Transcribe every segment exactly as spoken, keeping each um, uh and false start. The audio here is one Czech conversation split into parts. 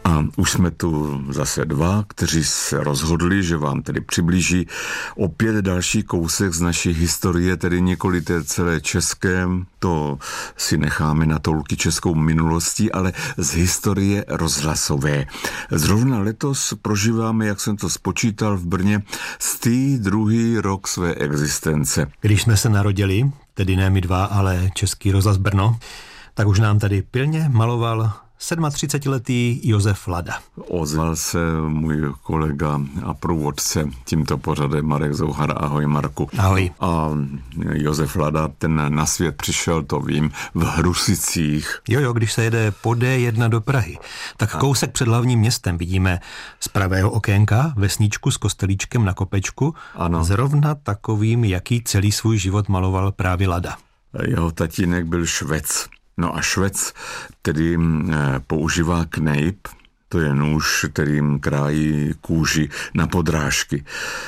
A už jsme tu zase dva, kteří se rozhodli, že vám tedy přiblíží opět další kousek z naší historie, tedy nikoli té celé české, to si necháme na tolky českou minulostí, ale z historie rozhlasové. Zrovna letos prožíváme, jak jsem to spočítal v Brně, stý druhý rok své existence. Když jsme se narodili, tedy ne my dva, ale Český rozhlas Brno, tak už nám tady pilně maloval třicetisedmiletý Josef Lada. Ozval se můj kolega a průvodce tímto pořadem Marek Zouhara. Ahoj, Marku. Ahoj. A Josef Lada, ten na svět přišel, to vím, v Hrusicích. Jo, jo, když se jede po dé jedna do Prahy, tak kousek před hlavním městem vidíme z pravého okénka vesničku s kostelíčkem na kopečku. Ano. Zrovna takovým, jaký celý svůj život maloval právě Lada. Jeho tatínek byl Švec. No a Švec tedy používá knejp, to je nůž, kterým krájí kůži na podrážky.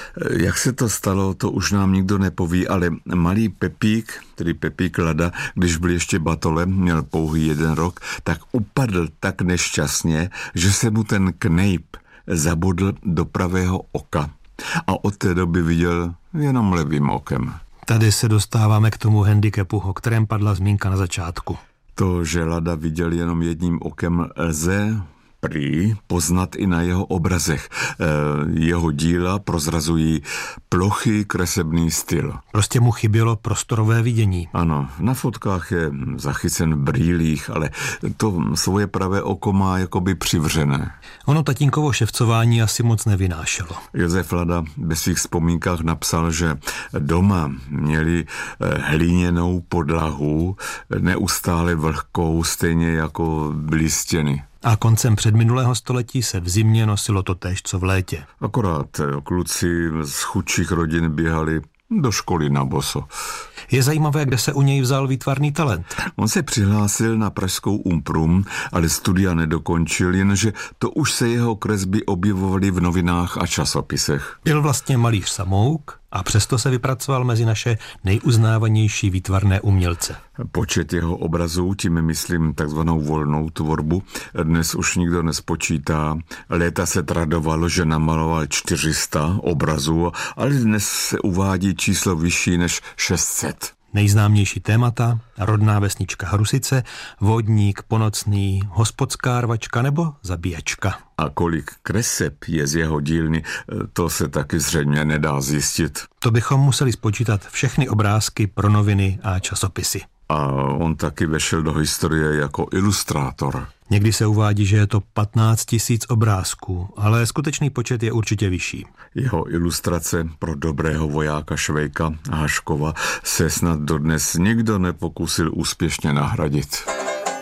Jak se to stalo, to už nám nikdo nepoví, ale malý Pepík, tedy Pepík Lada, když byl ještě batolem, měl pouhý jeden rok, tak upadl tak nešťastně, že se mu ten knejp zabodl do pravého oka. A od té doby viděl jenom levým okem. Tady se dostáváme k tomu handicapu, o kterém padla zmínka na začátku. To, že Lada viděl jenom jedním okem, lze prý poznat i na jeho obrazech. Jeho díla prozrazují plochý kresebný styl. Prostě mu chybělo prostorové vidění. Ano, na fotkách je zachycen v brýlích, ale to svoje pravé oko má jakoby přivřené. Ono tatínkovo ševcování asi moc nevynášelo. Josef Lada ve svých vzpomínkách napsal, že doma měli hlíněnou podlahu, neustále vlhkou, stejně jako byly stěny. A koncem předminulého století se v zimě nosilo to též, co v létě. Akorát kluci z chudších rodin běhali do školy na boso. Je zajímavé, kde se u něj vzal výtvarný talent. On se přihlásil na pražskou Umprum, ale studia nedokončil, jenže to už se jeho kresby objevovaly v novinách a časopisech. Byl vlastně malíř samouk a přesto se vypracoval mezi naše nejuznávanější výtvarné umělce. Počet jeho obrazů, tím myslím takzvanou volnou tvorbu, dnes už nikdo nespočítá. Léta se tradovalo, že namaloval čtyři sta obrazů, ale dnes se uvádí číslo vyšší než šest set. Nejznámější témata, rodná vesnička Hrusice, vodník, ponocný, hospodská rvačka nebo zabíjačka. A kolik kreseb je z jeho dílny, to se taky zřejmě nedá zjistit. To bychom museli spočítat všechny obrázky pro noviny a časopisy. A on taky vešel do historie jako ilustrátor. Někdy se uvádí, že je to patnáct tisíc obrázků, ale skutečný počet je určitě vyšší. Jeho ilustrace pro dobrého vojáka Švejka Haškova se snad dodnes nikdo nepokusil úspěšně nahradit.